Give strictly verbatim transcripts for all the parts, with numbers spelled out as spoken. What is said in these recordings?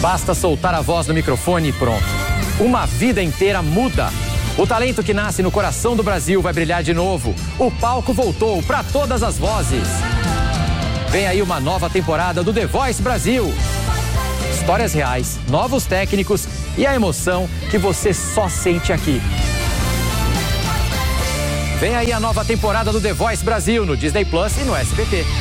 Basta soltar a voz no microfone e pronto. Uma vida inteira muda. O talento que nasce no coração do Brasil vai brilhar de novo. O palco voltou para todas as vozes. Vem aí uma nova temporada do The Voice Brasil. Histórias reais, novos técnicos e a emoção que você só sente aqui. Vem aí a nova temporada do The Voice Brasil no Disney Plus e no S B T.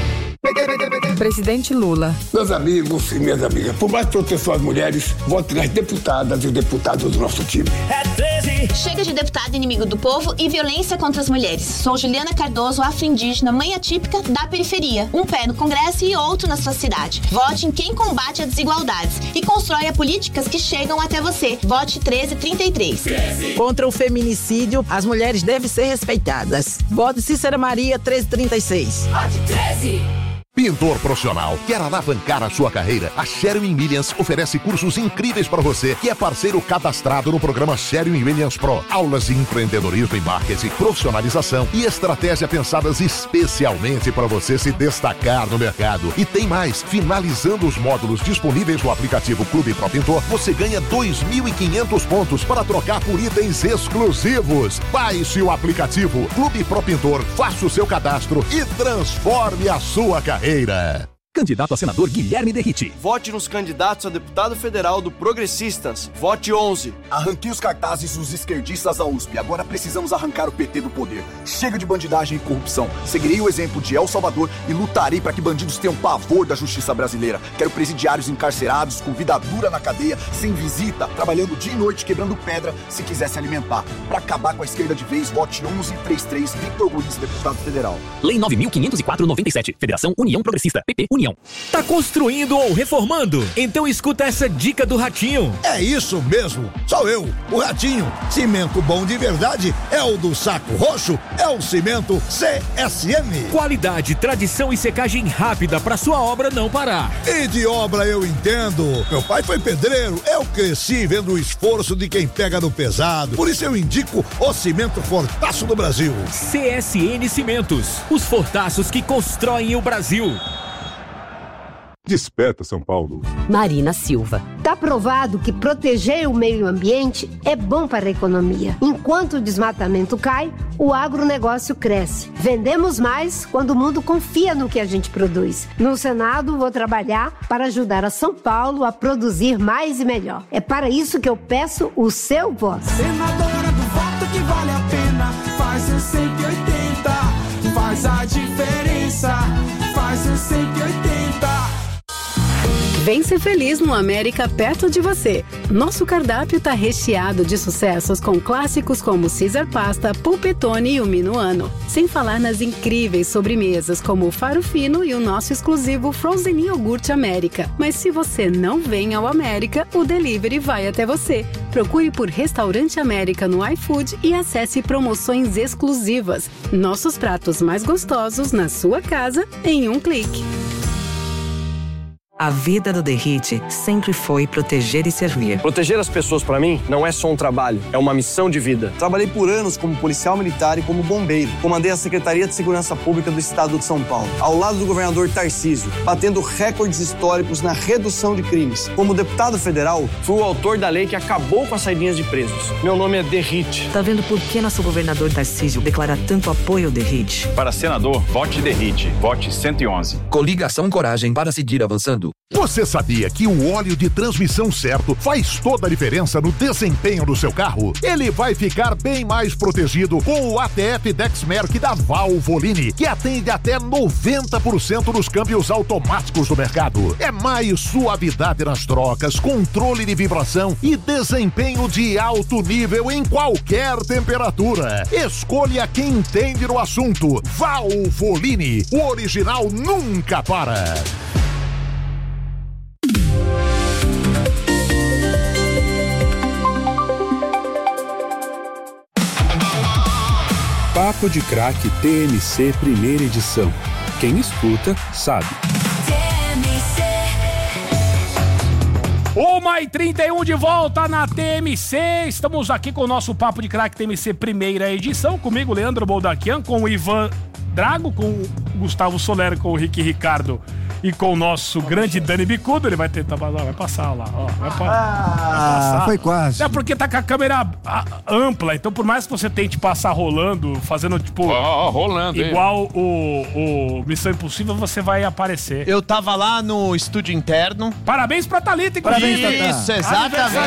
Presidente Lula. Meus amigos e minhas amigas, por mais proteção às mulheres, vote nas deputadas e deputados do nosso time. É treze. Chega de deputado inimigo do povo e violência contra as mulheres. Sou Juliana Cardoso, afro-indígena, mãe atípica da periferia. Um pé no Congresso e outro na sua cidade. Vote em quem combate as desigualdades e constrói políticas que chegam até você. Vote treze trinta e três. Contra o feminicídio, as mulheres devem ser respeitadas. Vote Cícera Maria treze trinta e seis. Vote treze. Pintor profissional, quer alavancar a sua carreira? A Sherwin Williams oferece cursos incríveis para você, que é parceiro cadastrado no programa Sherwin Williams Pro. Aulas de empreendedorismo e marketing, profissionalização e estratégia pensadas especialmente para você se destacar no mercado. E tem mais, finalizando os módulos disponíveis no aplicativo Clube Pro Pintor, você ganha dois mil e quinhentos pontos para trocar por itens exclusivos. Baixe o aplicativo Clube Pro Pintor, faça o seu cadastro e transforme a sua carreira. Candidato a senador Guilherme Derrite. Vote nos candidatos a deputado federal do Progressistas. Vote onze. Arranquei os cartazes dos esquerdistas da U S P. Agora precisamos arrancar o P T do poder. Chega de bandidagem e corrupção. Seguirei o exemplo de El Salvador e lutarei para que bandidos tenham pavor da justiça brasileira. Quero presidiários encarcerados, com vida dura na cadeia, sem visita, trabalhando dia e noite, quebrando pedra, se quiser se alimentar. Para acabar com a esquerda de vez, vote onze trinta e três, Victor Guiz, deputado federal. Lei nove mil quinhentos e quatro, noventa e sete. Federação União Progressista. P P União. Tá construindo ou reformando? Então escuta essa dica do Ratinho. É isso mesmo, sou eu, o Ratinho. Cimento bom de verdade é o do Saco Roxo, é o cimento C S M. Qualidade, tradição e secagem rápida para sua obra não parar. E de obra eu entendo. Meu pai foi pedreiro, eu cresci vendo o esforço de quem pega no pesado. Por isso eu indico o cimento Fortaço do Brasil. C S N Cimentos, os fortaços que constroem o Brasil. Desperta, São Paulo. Marina Silva. Está provado que proteger o meio ambiente é bom para a economia. Enquanto o desmatamento cai, o agronegócio cresce. Vendemos mais quando o mundo confia no que a gente produz. No Senado, vou trabalhar para ajudar a São Paulo a produzir mais e melhor. É para isso que eu peço o seu voto. Senadora do voto que vale a pena, faz o cento e oitenta, faz a diferença, faz o cento e oitenta. Vem ser feliz no América perto de você. Nosso cardápio tá recheado de sucessos com clássicos como Caesar Pasta, Polpettone e o Minuano. Sem falar nas incríveis sobremesas como o Faro Fino e o nosso exclusivo Frozen Iogurte América. Mas se você não vem ao América, o delivery vai até você. Procure por Restaurante América no iFood e acesse promoções exclusivas. Nossos pratos mais gostosos na sua casa em um clique. A vida do Derrite sempre foi proteger e servir. Proteger as pessoas, pra mim, não é só um trabalho, é uma missão de vida. Trabalhei por anos como policial militar e como bombeiro. Comandei a Secretaria de Segurança Pública do Estado de São Paulo, ao lado do governador Tarcísio, batendo recordes históricos na redução de crimes. Como deputado federal, fui o autor da lei que acabou com as saidinhas de presos. Meu nome é Derrite. Tá vendo por que nosso governador Tarcísio declara tanto apoio ao Derrite? Para senador, vote Derrite. Vote cento e onze. Coligação Coragem para seguir avançando. Você sabia que o óleo de transmissão certo faz toda a diferença no desempenho do seu carro? Ele vai ficar bem mais protegido com o A T F Dexmerc da Valvoline, que atende até noventa por cento dos câmbios automáticos do mercado. É mais suavidade nas trocas, controle de vibração e desempenho de alto nível em qualquer temperatura. Escolha quem entende no assunto. Valvoline, o original nunca para. Papo de Craque T M C primeira edição. Quem escuta, sabe. uma e trinta e um de volta na T M C. Estamos aqui com o nosso Papo de Craque T M C primeira edição. Comigo, Leandro Boldaquian, com o Ivan Drago, com o Gustavo Soler, com o Rick Ricardo E com o nosso grande Dani Bicudo, ele vai tentar vai passar lá, ó. Vai, pa- Ah, vai passar. foi quase. É porque tá com a câmera a- ampla, então por mais que você tente passar rolando, fazendo tipo. Ó, rolando, hein? Igual o, o Missão Impossível, você vai aparecer. Eu tava lá no estúdio interno. Parabéns pra Thalita, inclusive. Parabéns, Isso, exatamente.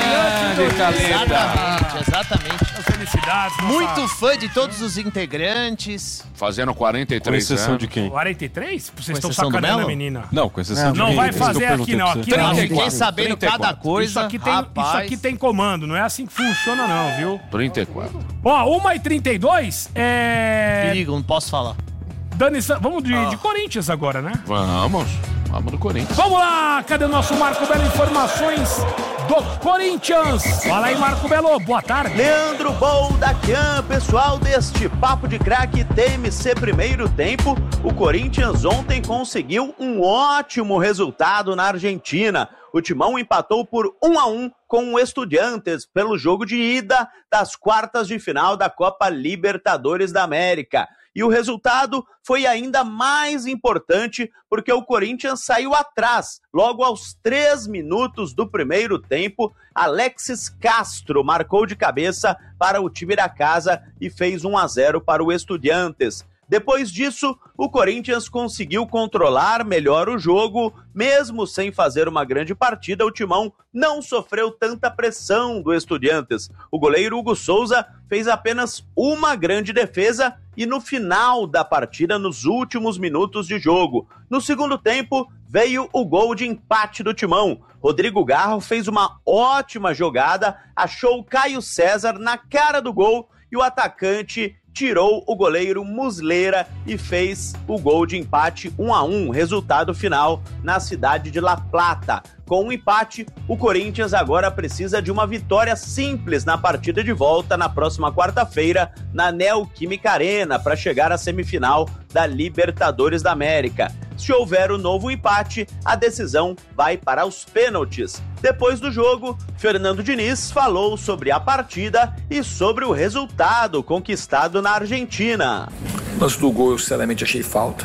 Exatamente, exatamente. Felicidades. nossa- Muito fã de todos os integrantes. Fazendo quarenta e três Com exceção anos. de quem? quarenta e três? Vocês estão exceção do sacaneando a Melo? menina. Não, com exceção de Não quem? vai Esse que eu fazer perguntei aqui não, pra aqui você. não. Eu fiquei sabendo cada coisa. Isso aqui, tem, rapaz. isso aqui tem comando, não é assim que funciona não, viu? trinta e quatro. Ó, uma e trinta e dois, é... Perigo, não posso falar. Dani, Sa- vamos de, de Corinthians agora, né? Vamos. Vamos no Corinthians. Vamos lá, cadê o nosso Marco Belo? Informações do Corinthians. Fala aí, Marco Belo, boa tarde. Leandro Boldaquian, pessoal deste Papo de Craque T M C Primeiro Tempo, o Corinthians ontem conseguiu um ótimo resultado na Argentina. O Timão empatou por um a um com o Estudiantes pelo jogo de ida das quartas de final da Copa Libertadores da América. E o resultado foi ainda mais importante porque o Corinthians saiu atrás. Logo aos três minutos do primeiro tempo, Alexis Castro marcou de cabeça para o time da casa e fez um a zero para o Estudiantes. Depois disso, o Corinthians conseguiu controlar melhor o jogo, mesmo sem fazer uma grande partida, o Timão não sofreu tanta pressão do Estudiantes. O goleiro Hugo Souza fez apenas uma grande defesa e no final da partida, nos últimos minutos de jogo. No segundo tempo, veio o gol de empate do Timão. Rodrigo Garro fez uma ótima jogada, achou o Caio César na cara do gol e o atacante tirou o goleiro Muslera e fez o gol de empate um a um, resultado final na cidade de La Plata. Com o empate, o Corinthians agora precisa de uma vitória simples na partida de volta na próxima quarta-feira na Neoquímica Arena para chegar à semifinal da Libertadores da América. Se houver o novo empate, a decisão vai para os pênaltis. Depois do jogo, Fernando Diniz falou sobre a partida e sobre o resultado conquistado na Argentina. Lance do gol, eu sinceramente achei falta.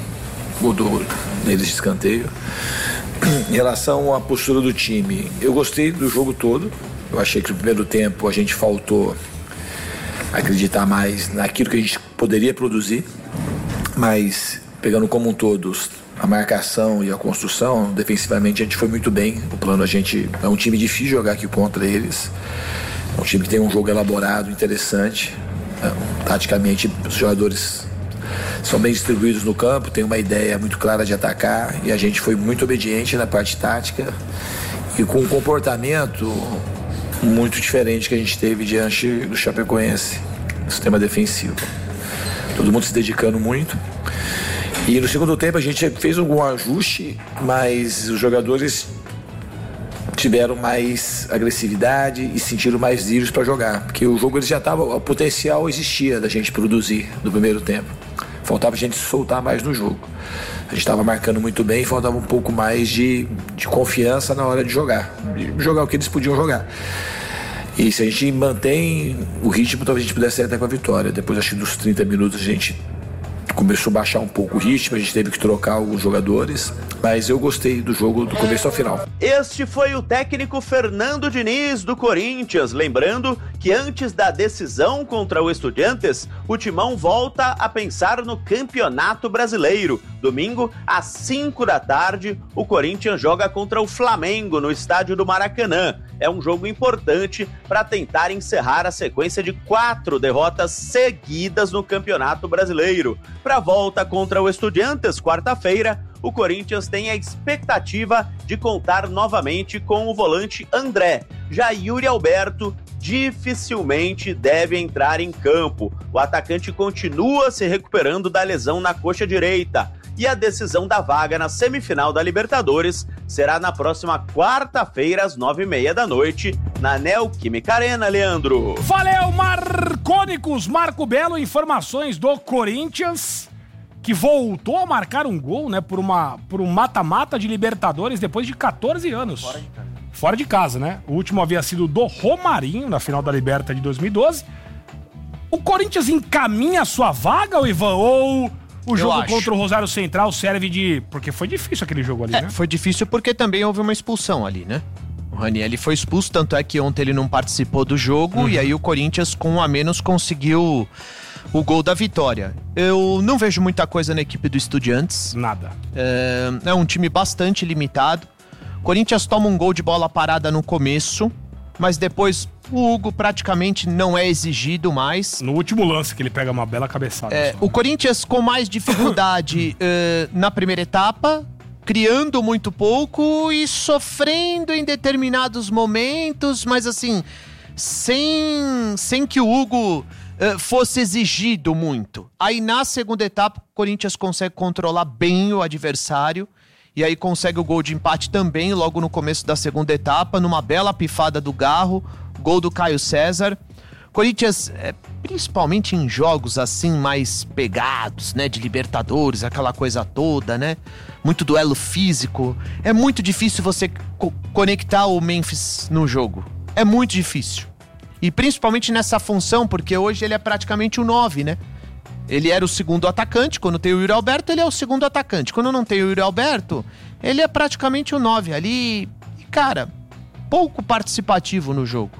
Gol do, deles de escanteio. Em relação à postura do time, eu gostei do jogo todo. Eu achei que no primeiro tempo a gente faltou acreditar mais naquilo que a gente poderia produzir, mas pegando como um todo a marcação e a construção, defensivamente a gente foi muito bem. O plano, a gente é um time difícil de jogar aqui contra eles, é um time que tem um jogo elaborado, interessante. É, taticamente os jogadores são bem distribuídos no campo, tem uma ideia muito clara de atacar e a gente foi muito obediente na parte tática e com um comportamento muito diferente que a gente teve diante do Chapecoense, sistema defensivo. Todo mundo se dedicando muito. E no segundo tempo a gente fez algum ajuste, mas os jogadores tiveram mais agressividade e sentiram mais livres para jogar, porque o jogo eles já tava, o potencial existia da gente produzir no primeiro tempo. Faltava a gente se soltar mais no jogo. A gente estava marcando muito bem e faltava um pouco mais de, de confiança na hora de jogar, de jogar o que eles podiam jogar. E se a gente mantém o ritmo, talvez a gente pudesse ir até com a vitória. Depois, acho que dos trinta minutos, a gente começou a baixar um pouco o ritmo, a gente teve que trocar alguns jogadores, mas eu gostei do jogo do começo ao final. Este foi o técnico Fernando Diniz do Corinthians, lembrando que antes da decisão contra o Estudiantes, o Timão volta a pensar no Campeonato Brasileiro. Domingo, às cinco da tarde, o Corinthians joga contra o Flamengo no estádio do Maracanã. É um jogo importante para tentar encerrar a sequência de quatro derrotas seguidas no Campeonato Brasileiro. Para a volta contra o Estudiantes, quarta-feira, o Corinthians tem a expectativa de contar novamente com o volante André. Já Yuri Alberto dificilmente deve entrar em campo. O atacante continua se recuperando da lesão na coxa direita. E a decisão da vaga na semifinal da Libertadores será na próxima quarta-feira, às nove e meia da noite, na Neoquímica Arena, Leandro. Valeu, Marcônicos! Marco Belo, informações do Corinthians, que voltou a marcar um gol, né, por, uma, por um mata-mata de Libertadores depois de catorze anos. Fora de casa. Fora de casa, né? O último havia sido do Romarinho, na final da Liberta de dois mil e doze. O Corinthians encaminha a sua vaga, Ivan, ou O jogo contra o Rosário Central serve de... Porque foi difícil aquele jogo ali, é, né? Foi difícil porque também houve uma expulsão ali, né? O Ranieri foi expulso, tanto é que ontem ele não participou do jogo, uhum. E aí o Corinthians, com um a menos, conseguiu o gol da vitória. Eu não vejo muita coisa na equipe do Estudiantes. Nada. É, é um time bastante limitado. O Corinthians toma um gol de bola parada no começo, mas depois o Hugo praticamente não é exigido mais. No último lance que ele pega uma bela cabeçada. É, o Corinthians com mais dificuldade uh, na primeira etapa, criando muito pouco e sofrendo em determinados momentos, mas assim, sem, sem que o Hugo uh, fosse exigido muito. Aí na segunda etapa, o Corinthians consegue controlar bem o adversário. E aí consegue o gol de empate também, logo no começo da segunda etapa, numa bela pifada do Garro, gol do Caio César. Corinthians, é, principalmente em jogos assim mais pegados, né, de Libertadores, aquela coisa toda, né, muito duelo físico, é muito difícil você co- conectar o Memphis no jogo, é muito difícil. E principalmente nessa função, porque hoje ele é praticamente o nove, né? Ele era o segundo atacante, quando tem o Yuri Alberto, ele é o segundo atacante. Quando não tem o Yuri Alberto, ele é praticamente o nove ali. E, cara, pouco participativo no jogo.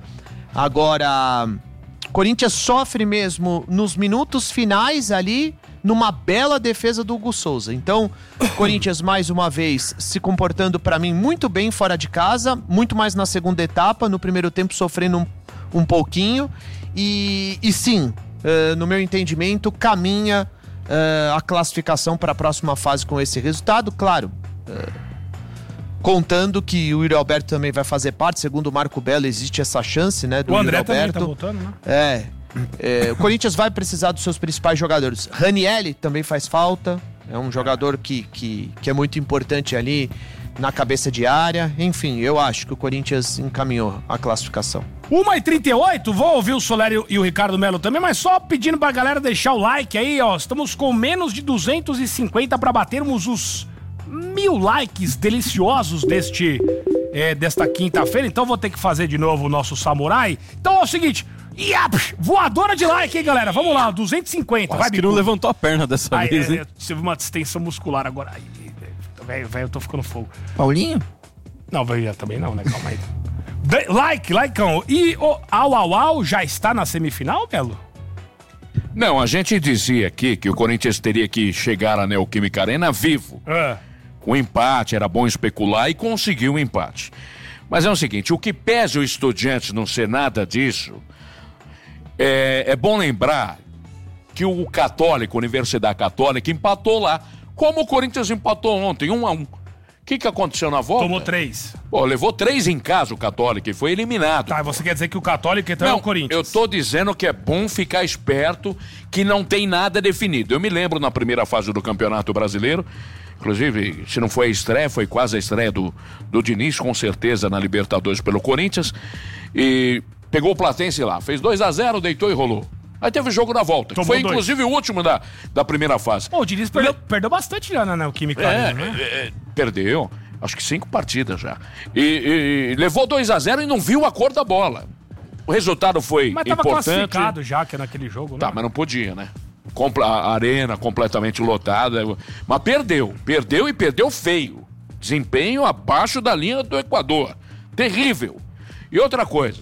Agora, Corinthians sofre mesmo nos minutos finais ali, numa bela defesa do Hugo Souza. Então, Corinthians, mais uma vez, se comportando pra mim muito bem fora de casa, muito mais na segunda etapa, no primeiro tempo sofrendo um, um pouquinho. E, e sim... Uh, no meu entendimento, caminha uh, a classificação para a próxima fase com esse resultado, claro, uh, contando que o Yuri Alberto também vai fazer parte, segundo o Marco Belo, existe essa chance, né, do o André Yuri Alberto. Também tá voltando, né? É, é, o Corinthians vai precisar dos seus principais jogadores. Ranieri também faz falta, é um jogador que, que, que é muito importante ali na cabeça de área. Enfim, eu acho que o Corinthians encaminhou a classificação. uma e trinta e oito, vou ouvir o Solério e o Ricardo Melo também, mas só pedindo pra galera deixar o like aí, ó. Estamos com menos de duzentos e cinquenta pra batermos os mil likes deliciosos deste, é, desta quinta-feira. Então vou ter que fazer de novo o nosso samurai. Então é o seguinte, iap, voadora de like, hein, galera? Vamos lá, duzentos e cinquenta. Quase vai, que não levantou a perna dessa Ai, vez, é, hein? é, tive uma distensão muscular agora. Velho, velho, eu tô ficando fogo. Paulinho? Não, velho, também não, né? Calma aí. De, like, likeão. E o Au Au Au já está na semifinal, Belo? Não, a gente dizia aqui que o Corinthians teria que chegar à Neoquímica Arena vivo. É. Com empate, era bom especular e conseguiu o empate. Mas é o seguinte, o que pese o Estudiantes não ser nada disso, é, é bom lembrar que o Católico, a Universidade Católica, empatou lá, como o Corinthians empatou ontem, um a um. O que, que aconteceu na volta? Tomou três. Pô, levou três em casa o Católico e foi eliminado. Tá, você quer dizer que o Católico então não, é o Corinthians? Eu tô dizendo que é bom ficar esperto, que não tem nada definido. Eu me lembro na primeira fase do Campeonato Brasileiro, inclusive, se não foi a estreia, foi quase a estreia do, do Diniz, com certeza, na Libertadores pelo Corinthians. E pegou o Platense lá, fez dois a zero, deitou e rolou. Aí teve o jogo na volta, que foi dois. Inclusive o último da, da primeira fase. Pô, o Diniz perdeu, Le... perdeu bastante já na Neoquímica, é, né? É, perdeu, acho que cinco partidas já. E, e, e levou dois a zero e não viu a cor da bola. O resultado foi mas tava importante. Classificado já, que é naquele jogo, né? Tá, mas não podia, né? Compla a arena completamente lotada. Mas perdeu, perdeu e perdeu feio. Desempenho abaixo da linha do Equador. Terrível. E outra coisa,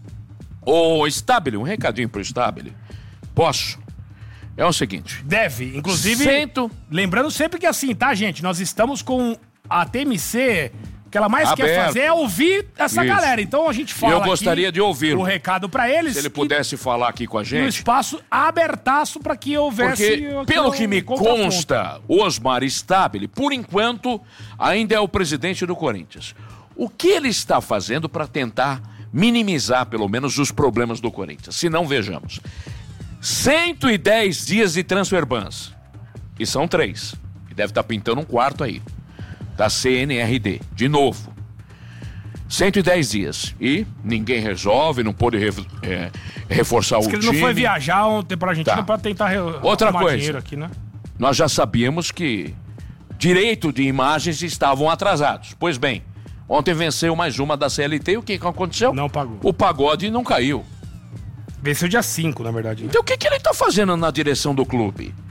o Stabile, um recadinho pro Stabile. Posso? É o seguinte. Deve, inclusive. Cento... Lembrando sempre que assim, tá, gente? Nós estamos com a T M C. O que ela mais Aberto. quer fazer é ouvir essa Isso. galera. Então a gente fala. Eu gostaria aqui de ouvir o recado pra eles. Se ele pudesse falar aqui com a gente. Um espaço abertaço pra que houvesse. Porque, pelo que me consta, Osmar Stabile, por enquanto, ainda é o presidente do Corinthians. O que ele está fazendo para tentar minimizar, pelo menos, os problemas do Corinthians? Se não, vejamos. cento e dez dias de transfer bans. E são três. E deve estar pintando um quarto aí. Da C N R D. De novo. cento e dez dias. E ninguém resolve, não pôde re, é, reforçar Diz o que time. ele não foi viajar ontem pra Argentina tá. pra tentar re, Outra coisa, dinheiro aqui, né? Nós já sabíamos que direito de imagens estavam atrasados. Pois bem, ontem venceu mais uma da C L T e o que aconteceu? Não pagou. O pagode não caiu. Venceu dia cinco, na verdade. Né? Então o que, que ele tá fazendo na direção do clube?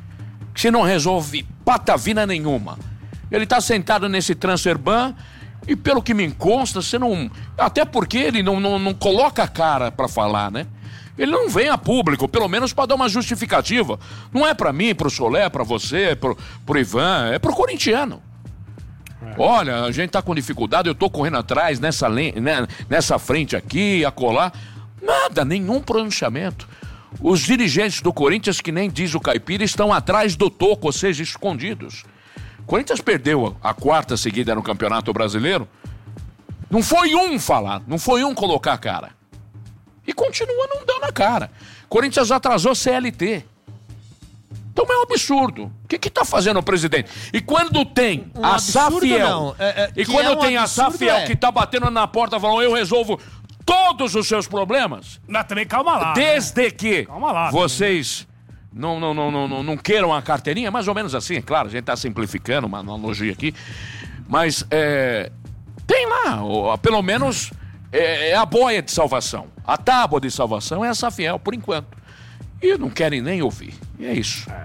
que você não resolve patavina nenhuma. Ele tá sentado nesse transfer ban e, pelo que me consta, você não... Até porque ele não, não, não coloca a cara pra falar, né? Ele não vem a público, pelo menos pra dar uma justificativa. Não é pra mim, pro Solé, pra você, pro, pro Ivan, é pro corintiano. É. Olha, a gente tá com dificuldade, eu tô correndo atrás nessa, né, nessa frente aqui, acolá. Nada, nenhum pronunciamento. Os dirigentes do Corinthians, que nem diz o Caipira, estão atrás do toco, ou seja, escondidos. O Corinthians perdeu a quarta seguida no Campeonato Brasileiro. Não foi um falar, não foi um colocar a cara. E continua não dando a cara. Corinthians atrasou C L T. Então é um absurdo. O que que tá fazendo o presidente? E quando tem um a Safiel... É, é, e quando é um tem a Safiel é. que tá batendo na porta falando, eu resolvo todos os seus problemas... Mas também calma lá. Desde né? que calma lá, vocês não, não, não, não, não queiram a carteirinha, mais ou menos assim, é claro, a gente tá simplificando uma analogia aqui. Mas é, tem lá, ou, pelo menos... É, é a boia de salvação. A tábua de salvação é a Safiel, por enquanto. E não querem nem ouvir. E é isso. É.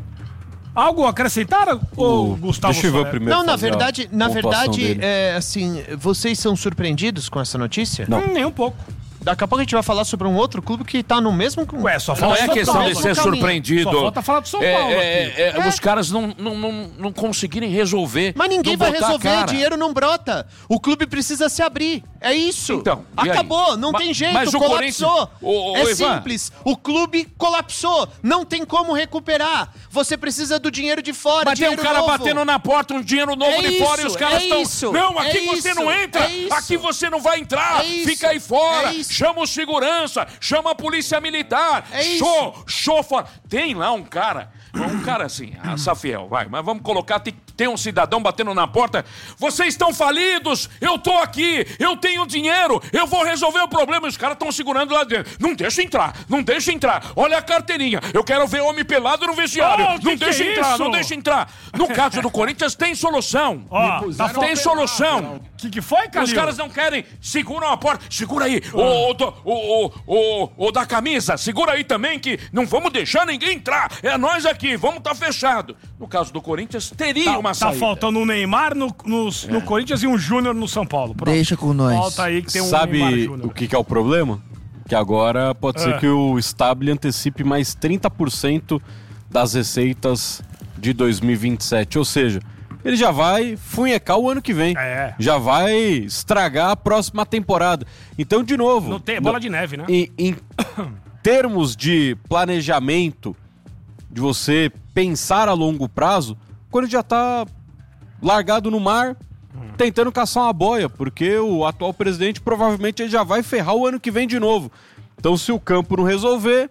Algo a acrescentar, ou o... Gustavo? Deixa eu ver primeiro. Não, na verdade, na verdade, é, assim, vocês são surpreendidos com essa notícia? Não, hum, nem um pouco. Daqui a pouco a gente vai falar sobre um outro clube que tá no mesmo... Ué, só falta... Não é questão de ser surpreendido. Só falta falar do São Paulo é, aqui. É, é, os caras não, não, não, não conseguirem resolver. Mas ninguém vai resolver, dinheiro não brota. O clube precisa se abrir. É isso. Então, acabou, não Ma, tem jeito, mas o colapsou. O, o, é o Ivan. simples, o clube colapsou. Não tem como recuperar. Você precisa do dinheiro de fora, Mas tem um cara novo. batendo na porta, um dinheiro novo é de isso, fora e os caras estão... É não, aqui é você isso, não entra, é aqui você não vai entrar, é fica aí fora, é chama o segurança, chama a polícia militar, é show, show fora. Tem lá um cara, um cara assim, a Safiel, vai, mas vamos colocar, tem, tem um cidadão batendo na porta, vocês estão falidos, eu tô aqui, eu tenho dinheiro, eu vou resolver o problema, os caras estão segurando lá dentro, não deixa entrar, não deixa entrar, olha a carteirinha, eu quero ver homem pelado no vestiário, oh, não que deixa que é entrar, isso? não deixa entrar. No caso do Corinthians tem solução, oh, tá tem solução. O que, que foi, Calil? Os caras não querem, seguram a porta, segura aí, o, o, o, o, o da camisa, segura aí também que não vamos deixar ninguém entrar, é nós aqui, vamos tá fechado. No caso do Corinthians, teria tá, uma tá saída. Tá faltando um Neymar no, no, é. no Corinthians e um Júnior no São Paulo. Pronto. Deixa com nós. Falta aí que tem um Sabe Neymar Júnior. o que, que é o problema? Que agora pode é. ser que o Stabile antecipe mais trinta por cento das receitas de dois mil e vinte e sete. Ou seja, ele já vai funhecar o ano que vem. É. Já vai estragar a próxima temporada. Então, de novo... Não tem bola no, de neve, né? Em, em termos de planejamento, de você pensar a longo prazo, quando já tá largado no mar, hum. tentando caçar uma boia, porque o atual presidente provavelmente ele já vai ferrar o ano que vem de novo. Então, se o campo não resolver,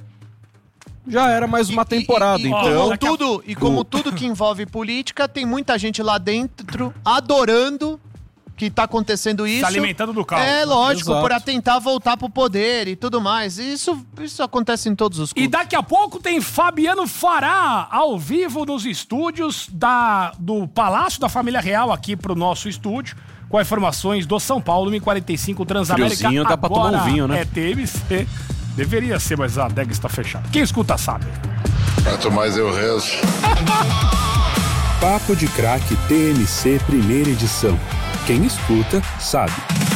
já era mais uma e, temporada. E, e, então, como tudo, e como tudo que envolve política, tem muita gente lá dentro adorando que tá acontecendo isso. Se alimentando do caos. É, lógico, Exato. para tentar voltar pro poder e tudo mais. Isso, isso acontece em todos os clubes. E daqui a pouco tem Fabiano Fará ao vivo nos estúdios da, do Palácio da Família Real aqui pro nosso estúdio, com informações do São Paulo, M quarenta e cinco Transamérica. Friozinho, dá pra tomar um vinho, né? É T M C. Deveria ser, mas a adega está fechada. Quem escuta sabe. Quanto mais eu rezo. Papo de Craque T M C primeira edição. Quem escuta, sabe.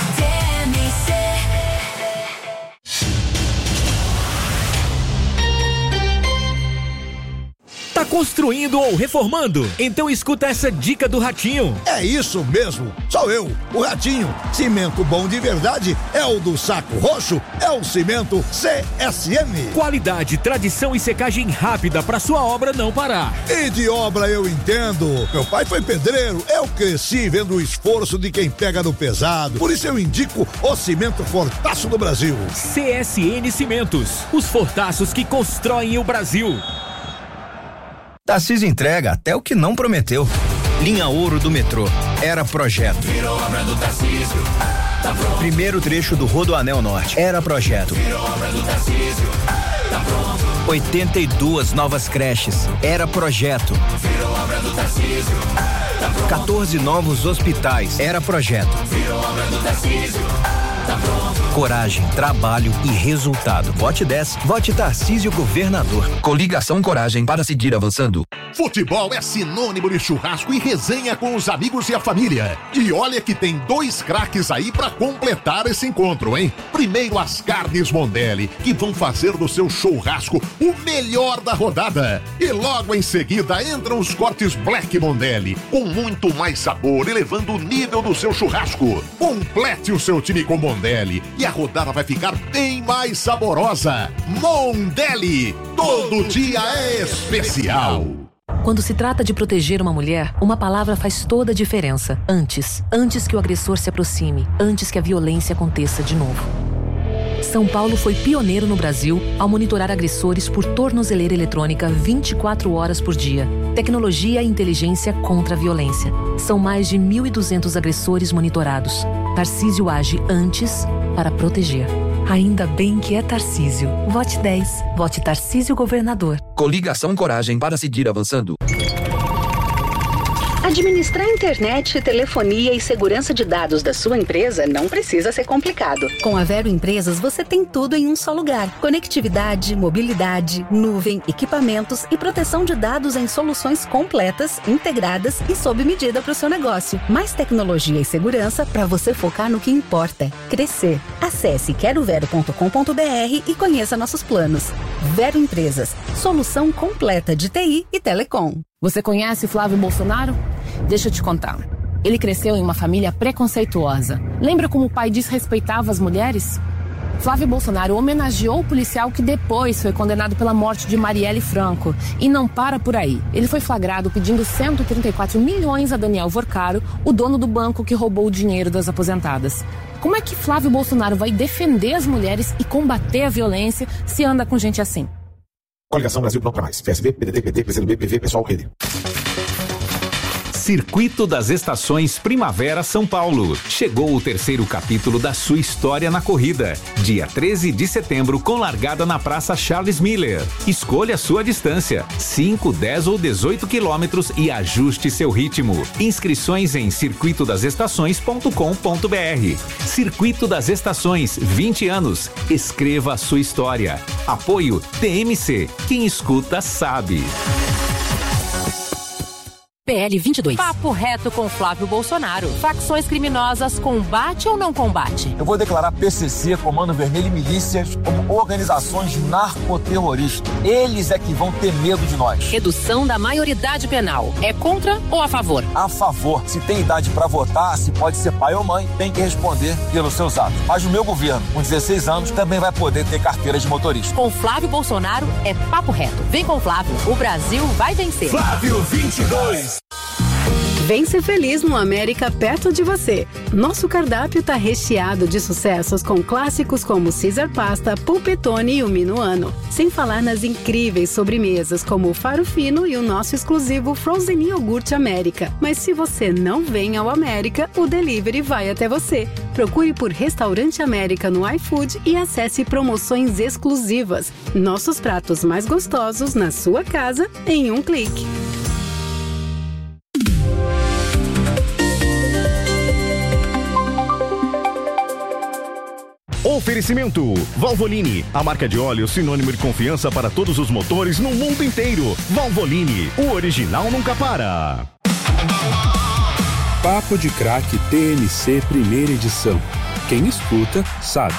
Tá construindo ou reformando? Então escuta essa dica do Ratinho. É isso mesmo, sou eu, o Ratinho. Cimento bom de verdade é o do Saco Roxo, é o Cimento C S M. Qualidade, tradição e secagem rápida para sua obra não parar. E de obra eu entendo. Meu pai foi pedreiro, eu cresci vendo o esforço de quem pega no pesado. Por isso eu indico o Cimento Fortaço do Brasil. C S N Cimentos, os fortaços que constroem o Brasil. Tarcísio entrega até o que não prometeu. Linha Ouro do metrô. Era projeto. Virou obra do Tarcísio. Tá pronto. Primeiro trecho do Rodoanel Norte. Era projeto. Virou obra do Tarcísio. Tá pronto. oitenta e duas novas creches. Era projeto. Virou obra do Tarcísio. Tá pronto. quatorze novos hospitais. Era projeto. Virou obra do Tarcísio. Coragem, trabalho e resultado. Vote dez. Vote Tarcísio Governador. Coligação Coragem para seguir avançando. Futebol é sinônimo de churrasco e resenha com os amigos e a família. E olha que tem dois craques aí pra completar esse encontro, hein? Primeiro as carnes Mondelli, que vão fazer do seu churrasco o melhor da rodada. E logo em seguida entram os cortes Black Mondelli, com muito mais sabor, elevando o nível do seu churrasco. Complete o seu time com Mondelli e a rodada vai ficar bem mais saborosa. Mondelli, todo dia é especial. Quando se trata de proteger uma mulher, uma palavra faz toda a diferença. Antes. Antes que o agressor se aproxime. Antes que a violência aconteça de novo. São Paulo foi pioneiro no Brasil ao monitorar agressores por tornozeleira eletrônica vinte e quatro horas por dia. Tecnologia e inteligência contra a violência. São mais de mil e duzentos agressores monitorados. Tarcísio age antes para proteger. Ainda bem que é Tarcísio. Vote dez. Vote Tarcísio Governador. Coligação Coragem para seguir avançando. Administrar internet, telefonia e segurança de dados da sua empresa não precisa ser complicado. Com a Vero Empresas, você tem tudo em um só lugar. Conectividade, mobilidade, nuvem, equipamentos e proteção de dados em soluções completas, integradas e sob medida para o seu negócio. Mais tecnologia e segurança para você focar no que importa: crescer. Acesse quero vero ponto com ponto br e conheça nossos planos. Vero Empresas, solução completa de T I e telecom. Você conhece Flávio Bolsonaro? Deixa eu te contar. Ele cresceu em uma família preconceituosa. Lembra como o pai desrespeitava as mulheres? Flávio Bolsonaro homenageou o policial que depois foi condenado pela morte de Marielle Franco. E não para por aí. Ele foi flagrado pedindo cento e trinta e quatro milhões a Daniel Vorcaro, o dono do banco que roubou o dinheiro das aposentadas. Como é que Flávio Bolsonaro vai defender as mulheres e combater a violência se anda com gente assim? Coligação Brasil Não Pra Mais. P S B, P D T, P T, P C do B, P V, Pessoal, Rede. Circuito das Estações Primavera São Paulo. Chegou o terceiro capítulo da sua história na corrida. Dia treze de setembro, com largada na Praça Charles Miller. Escolha a sua distância, cinco, dez ou dezoito quilômetros e ajuste seu ritmo. Inscrições em circuito das estações ponto com ponto br. Circuito das Estações, vinte anos. Escreva a sua história. Apoio T M C. Quem escuta sabe. P L vinte e dois. Papo reto com Flávio Bolsonaro. Facções criminosas, combate ou não combate? Eu vou declarar P C C, Comando Vermelho e milícias como organizações narcoterroristas. Eles é que vão ter medo de nós. Redução da maioridade penal. É contra ou a favor? A favor. Se tem idade para votar, se pode ser pai ou mãe, tem que responder pelos seus atos. Mas o meu governo, com dezesseis anos, também vai poder ter carteira de motorista. Com Flávio Bolsonaro é papo reto. Vem com o Flávio. O Brasil vai vencer. Flávio vinte e dois. Vem ser feliz no América perto de você. Nosso cardápio tá recheado de sucessos com clássicos como Caesar Pasta, Pulpetone e o Minuano. Sem falar nas incríveis sobremesas como o Faro Fino e o nosso exclusivo Frozen Iogurte América. Mas se você não vem ao América, o delivery vai até você. Procure por Restaurante América no iFood e acesse promoções exclusivas. Nossos pratos mais gostosos na sua casa em um clique. Oferecimento Valvoline, a marca de óleo sinônimo de confiança para todos os motores no mundo inteiro. Valvoline, o original nunca para. Papo de Craque T M C primeira edição. Quem escuta sabe.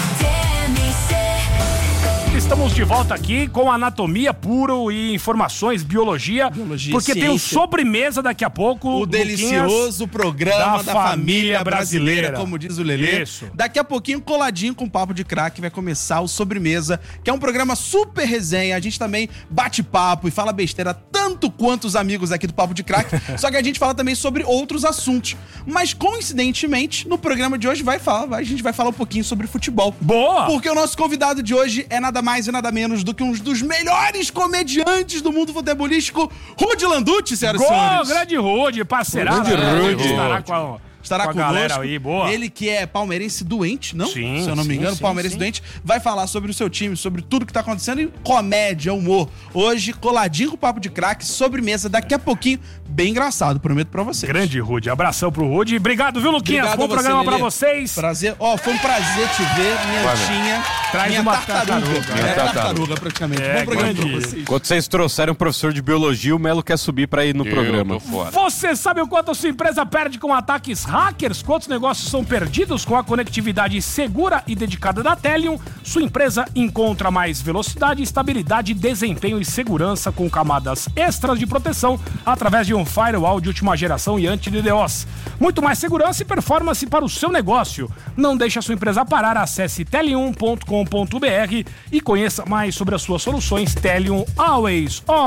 Estamos de volta aqui com anatomia puro e informações, biologia, biologia porque ciência. Tem o sobremesa daqui a pouco. O delicioso programa da, da família brasileira, brasileira, como diz o Lelê. Isso. Daqui a pouquinho, coladinho com o Papo de Craque, vai começar o Sobremesa, que é um programa super resenha. A gente também bate papo e fala besteira tanto quanto os amigos aqui do Papo de Craque, só que a gente fala também sobre outros assuntos. Mas, coincidentemente, no programa de hoje vai falar, a gente vai falar um pouquinho sobre futebol. Boa! Porque o nosso convidado de hoje é nada mais e nada menos do que um dos melhores comediantes do mundo futebolístico, Rudy Landucci, senhoras e senhores. Grande Rudy, parceirado. Grande né? Rudy. Estará com a, estará Com a conosco. galera aí, boa. Ele que é palmeirense doente, não? Sim, Se eu não me sim, engano, sim, palmeirense sim. doente, vai falar sobre o seu time, sobre tudo que tá acontecendo e comédia, humor. Hoje, coladinho com o Papo de Crack, sobremesa, daqui a pouquinho, bem engraçado, prometo pra vocês. Grande Rude, abração pro Rude. Obrigado, viu, Luquinhas? Obrigado Bom a você, programa pra Lelê. vocês. Prazer. Ó, foi um prazer te ver, minha Valeu. tinha. Traz minha uma tartaruga. tartaruga. Minha É, tartaruga, tartaruga. praticamente. É, Bom programa pra grande. vocês. Quando vocês trouxeram um professor de biologia, o Melo quer subir pra ir no Eu programa. tô fora. Você sabe o quanto a sua empresa perde com ataques hackers? Quantos negócios são perdidos com a conectividade segura e dedicada da Telium? Sua empresa encontra mais velocidade, estabilidade, desempenho e segurança com camadas extras de proteção através de um firewall de última geração e anti-D DoS. Muito mais segurança e performance para o seu negócio. Não deixe a sua empresa parar. Acesse telium ponto com ponto br e conheça mais sobre as suas soluções Telium Always On.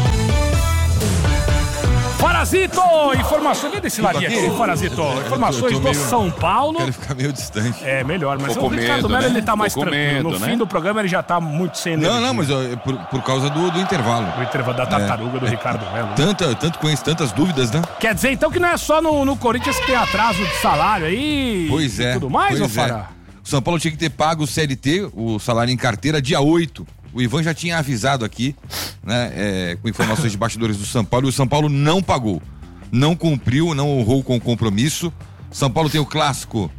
Parasito! Informações, vem desse ladinho aqui, Parasito. Informações do meio- São Paulo. Quero ficar meio distante. É, melhor, mas Tô o com Ricardo medo, Melo, né? ele tá mais Tô com tranquilo. medo, No né? fim do programa, ele já tá muito sem energia. Não, não, mas ó, é por, por causa do, do intervalo. O intervalo da tartaruga do Ricardo Melo. Tanta, tanto conheço tantas dúvidas, né? Quer dizer, então, que não é só no, no Corinthians que tem atraso de salário aí Pois é. e tudo mais, ô pois é. Fará? O São Paulo tinha que ter pago o C L T, o salário em carteira, dia oito. O Ivan já tinha avisado aqui, né, é, com informações de bastidores do São Paulo, e o São Paulo não pagou. Não cumpriu, não honrou com o compromisso. São Paulo tem o clássico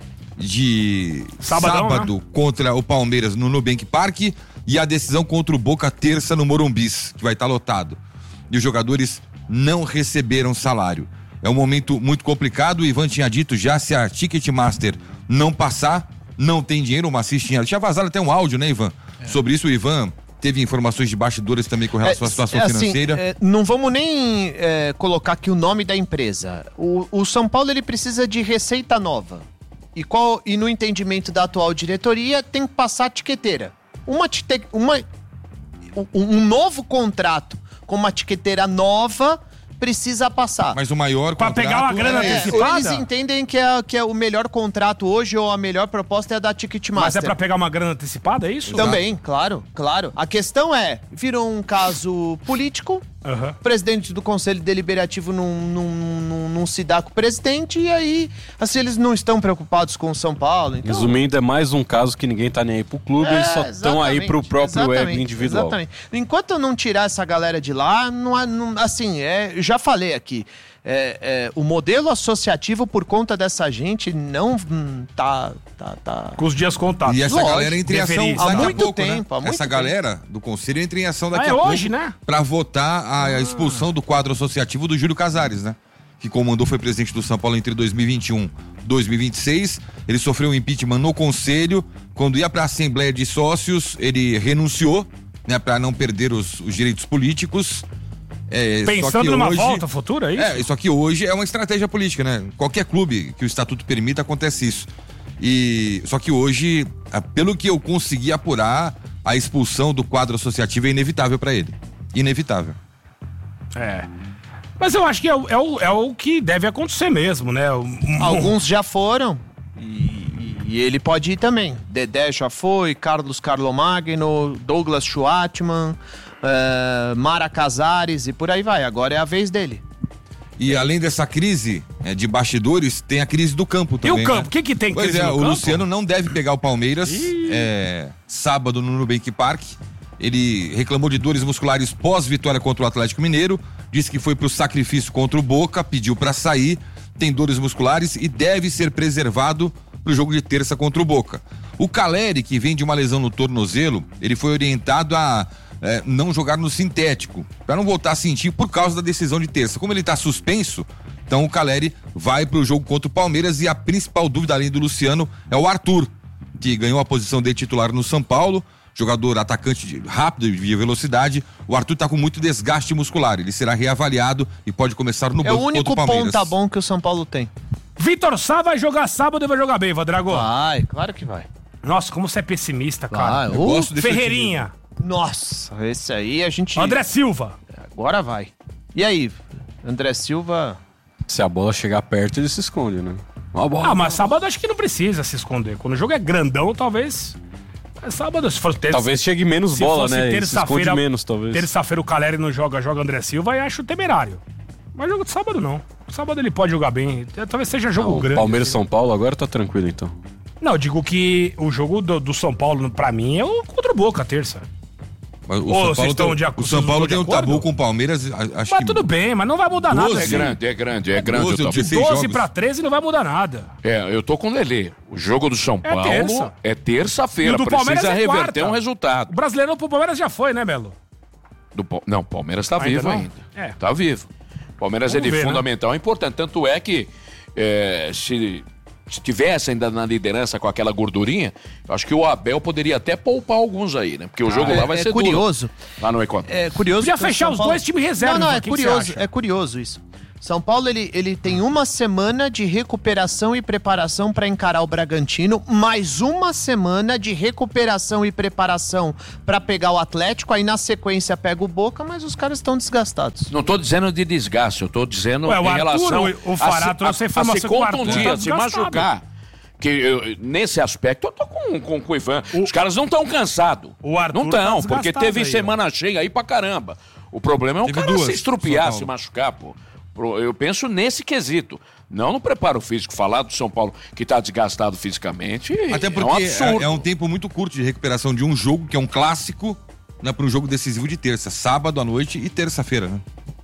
de Sabadão, sábado né? contra o Palmeiras no Nubank Park e a decisão contra o Boca terça no Morumbis, que vai estar lotado. E os jogadores não receberam salário. É um momento muito complicado. O Ivan tinha dito já, se a Ticketmaster não passar, não tem dinheiro. O Macis tinha, tinha vazado até um áudio, né, Ivan? É. Sobre isso, o Ivan teve informações de bastidores também com relação à situação é, assim, financeira. é, não vamos nem é, colocar aqui o nome da empresa. O, o São Paulo ele precisa de receita nova. E, qual, e no entendimento da atual diretoria, tem que passar a tiqueteira. Uma, tite, uma, um, um novo contrato com uma tiqueteira nova precisa passar. Mas o maior pra contrato... pegar uma grana é, antecipada? Eles entendem que é, que é o melhor contrato hoje ou a melhor proposta é a da Ticketmaster. Mas é pra pegar uma grana antecipada, é isso? Também, claro, claro. A questão é, virou um caso político, Uhum. o presidente do Conselho Deliberativo não, não, não, não se dá com o presidente, e aí, assim, eles não estão preocupados com o São Paulo. Então... Resumindo, é mais um caso que ninguém tá nem aí pro clube, É, eles só estão aí pro próprio ego exatamente, individual. Exatamente. Enquanto eu não tirar essa galera de lá, não, há- não, assim, é, eu já falei aqui, é, é, o modelo associativo por conta dessa gente não hum, tá, tá, tá... Com os dias contados. E essa Lógico, galera entra em ação deveria. daqui Há a muito pouco, tempo, né? há muito Essa tempo. galera do conselho entra em ação daqui Ah, é a pouco hoje, né? pra votar a, a expulsão do quadro associativo do Júlio Casares, né? Que comandou, foi presidente do São Paulo entre dois mil e vinte e um e dois mil e vinte e seis. Ele sofreu um impeachment no conselho. Quando ia pra Assembleia de Sócios, ele renunciou, né? Pra não perder os, os direitos políticos. É, só Pensando que numa hoje- volta futura, é isso? É, só que hoje é uma estratégia política, né? Qualquer clube que o estatuto permita, acontece isso. E só que hoje, ah, pelo que eu consegui apurar, a expulsão do quadro associativo é inevitável para ele. Inevitável. É. Mas eu acho que é, o- é o, é o que deve acontecer mesmo, né? O- um- Alguns já foram e, e- e ele pode ir também. Dedé já foi, Carlos Carlomagno, Douglas Schwartzman, eh, Mara Casares e por aí vai. Agora é a vez dele. E além dessa crise é, de bastidores, tem a crise do campo E também. o campo? né? O que que tem Pois crise é, no o campo? Luciano não deve pegar o Palmeiras é, sábado no Nubank Park. Ele reclamou de dores musculares pós-vitória contra o Atlético Mineiro, disse que foi pro sacrifício contra o Boca, pediu pra sair, tem dores musculares e deve ser preservado pro jogo de terça contra o Boca. O Caleri, que vem de uma lesão no tornozelo, ele foi orientado a é, não jogar no sintético, pra não voltar a sentir por causa da decisão de terça. Como ele tá suspenso, então o Caleri vai pro jogo contra o Palmeiras e a principal dúvida, além do Luciano, é o Arthur, que ganhou a posição de titular no São Paulo, jogador atacante de, rápido e de velocidade. O Arthur tá com muito desgaste muscular, ele será reavaliado e pode começar no É banco o único contra o Palmeiras. ponta bom que o São Paulo tem. Vitor Sá vai jogar sábado e vai jogar bem, Vadrago. Vai, claro que vai. Nossa, como você é pessimista, cara. Vai, Eu ô, gosto desse Ferreirinha. Nossa, esse aí a gente... André Silva. Agora vai. E aí, André Silva... Se a bola chegar perto, ele se esconde, né? Uma bola. Ah, mas sábado acho que não precisa se esconder. Quando o jogo é grandão, talvez... É sábado, se for terça... Talvez chegue menos se bola, fosse né? Ele se terça-feira, esconde menos, talvez. Terça-feira o Caleri não joga, joga André Silva e acho temerário. Mas jogo de sábado não. Sábado ele pode jogar bem. Talvez seja jogo Não, grande. Palmeiras e São Paulo agora tá tranquilo, então. Não, eu digo que o jogo do, do São Paulo, pra mim, é o contra o Boca, terça. Mas o Ô, São vocês Paulo, estão tem, de o acordo? São Paulo Vocês tem um estão de tabu acordo? com o Palmeiras, a- acho Mas que... tudo bem, mas não vai mudar nada. doze, assim. É grande, é grande, é grande. doze o ou tabu. dezesseis doze jogos. pra treze não vai mudar nada. É, eu tô com o Lelê. O jogo do São É Paulo terça. é E terça-feira. o do Palmeiras Precisa é reverter quarta. um resultado. O brasileiro pro Palmeiras já foi, né, Belo? Do, Pa- não, o Palmeiras tá Ainda vivo não? ainda. É. Tá vivo. O Palmeiras Vamos é de ver, né? fundamental, é importante. Tanto é que é, se, se tivesse ainda na liderança com aquela gordurinha, eu acho que o Abel poderia até poupar alguns aí, né? Porque o jogo é, lá vai é ser curioso. duro. Lá no Equador. É curioso. Podia que o fechar São os Paulo- dois times reserva, Não, não, Ivan, é o que que você curioso. acha? É curioso isso. São Paulo, ele, ele tem uma semana de recuperação e preparação para encarar o Bragantino, mais uma semana de recuperação e preparação para pegar o Atlético, aí na sequência pega o Boca, mas os caras estão desgastados. Não tô dizendo de desgaste, eu tô dizendo Ué, o em Arthur, relação o- o Fará a, trouxe a a, a informação se que o Arthur contundir, tá a se desgastado. machucar. Que eu- nesse aspecto eu tô com, com, com o Ivan. Os caras não estão cansados. O Arthur Não tá estão, porque desgastado teve aí, semana cheia aí pra caramba. O problema é o Teve cara duas, se estrupiar, São se Paulo. machucar, pô. Pro- Eu penso nesse quesito. Não no preparo físico. Falar do São Paulo que tá desgastado fisicamente Até é um porque absurdo. é, é um tempo muito curto de recuperação de um jogo, que é um clássico, né, para um jogo decisivo de terça. Sábado à noite e terça-feira, né?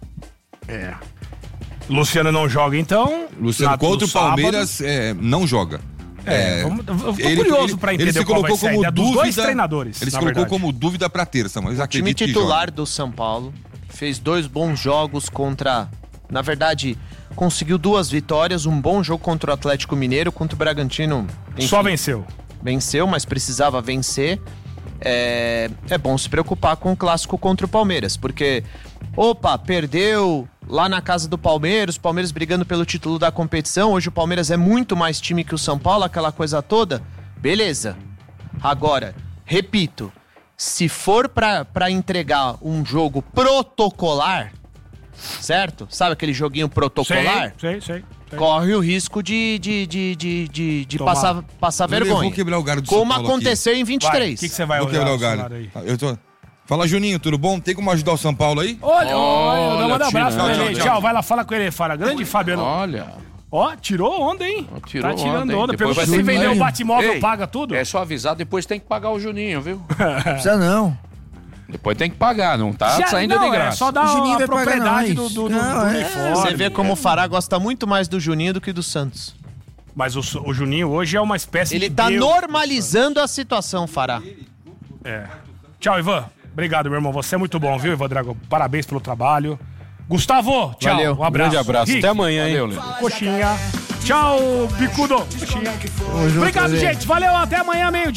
É. Luciano não joga, então. Luciano na- contra no o Palmeiras é, não joga. É, vamos- eu tô curioso pra entender ele se qual vai colocou ser a como ideia dos dúvida, dois treinadores, Ele se na colocou verdade. como dúvida pra terça, mas O time acredito que titular joga. do São Paulo fez dois bons jogos contra... Na verdade, conseguiu duas vitórias, um bom jogo contra o Atlético Mineiro, contra o Bragantino. enfim, Só venceu. Venceu, mas precisava vencer. É, é bom se preocupar com o clássico contra o Palmeiras, porque, opa, perdeu lá na casa do Palmeiras, o Palmeiras brigando pelo título da competição, hoje o Palmeiras é muito mais time que o São Paulo, aquela coisa toda, beleza. Agora, repito, se for pra, pra entregar um jogo protocolar, certo? Sabe aquele joguinho protocolar? Sei, sei, sei. sei. Corre o risco de, de, de, de, de, de Tomar. passar, passar Eu vergonha. vou quebrar o galho do São Como Paulo aconteceu aqui. em vinte e três. O que, que você vai Vou quebrar o olhar, galho. aí? Eu tô... Fala, Juninho, tudo bom? Tem como ajudar o São Paulo aí? Olha, olha, Olha, manda um abraço tira- pra tchau, ele. tchau. Tchau, vai lá, fala com ele. Fala, grande Fabiano. Olha. Ó, tirou onda, hein? Tirou tá tirando hein? onda. Depois Pergunta vai se ter que vender o pagar. Batmóvel, Ei, paga tudo. É só avisar, depois tem que pagar o Juninho, viu? Precisa não. Depois tem que pagar, não tá Já- saindo não, de é graça. só dar O Juninho a vai pagar propriedade do, nós. do, do, Não, do é. uniforme. Você vê como o Fará gosta muito mais do Juninho do que do Santos. Mas o, o Juninho hoje é uma espécie Ele de tá Deus. normalizando a situação, Fará. É. Tchau, Ivan. Obrigado, meu irmão. Você é muito bom, viu, Ivan Drago? Parabéns pelo trabalho. Gustavo, tchau. Valeu. Um abraço. Grande abraço. Rick, Até amanhã, hein? Valeu, Lelê. Coxinha. Tchau, Bicudo. Coxinha. Obrigado, gente. Valeu. Até amanhã, meio-dia.